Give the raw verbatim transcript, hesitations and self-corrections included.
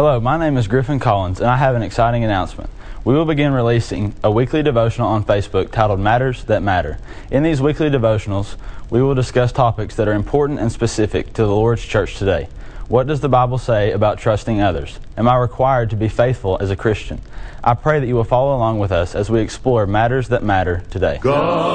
Hello, my name is Griffin Collins, and I have an exciting announcement. We will begin releasing a weekly devotional on Facebook titled Matters That Matter. In these weekly devotionals, we will discuss topics that are important and specific to the Lord's church today. What does the Bible say about trusting others? Am I required to be faithful as a Christian? I pray that you will follow along with us as we explore matters that matter today. God.